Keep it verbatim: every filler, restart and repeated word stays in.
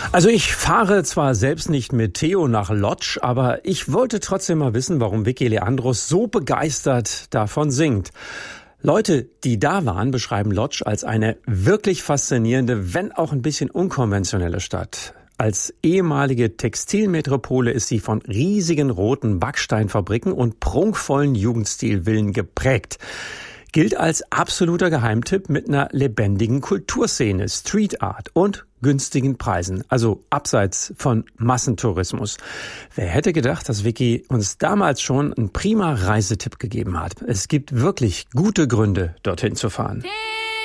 Also ich fahre zwar selbst nicht mit Theo nach Lodz, aber ich wollte trotzdem mal wissen, warum Vicky Leandros so begeistert davon singt. Leute, die da waren, beschreiben Lodz als eine wirklich faszinierende, wenn auch ein bisschen unkonventionelle Stadt. Als ehemalige Textilmetropole ist sie von riesigen roten Backsteinfabriken und prunkvollen Jugendstilvillen geprägt. Gilt als absoluter Geheimtipp mit einer lebendigen Kulturszene, Street Art und günstigen Preisen, also abseits von Massentourismus. Wer hätte gedacht, dass Vicky uns damals schon einen prima Reisetipp gegeben hat? Es gibt wirklich gute Gründe, dorthin zu fahren.